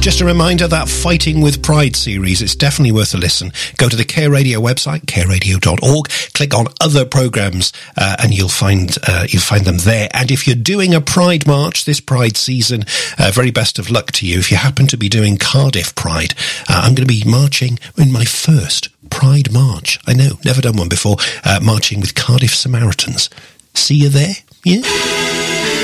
Just a reminder, that Fighting with Pride series, it's definitely worth a listen. Go to the Care Radio website, careradio.org, click on other programmes, and you'll find them there. And if you're doing a Pride March this Pride season, very best of luck to you. If you happen to be doing Cardiff Pride, I'm going to be marching in my first Pride March. I know, never done one before, marching with Cardiff Samaritans. See you there? Yeah?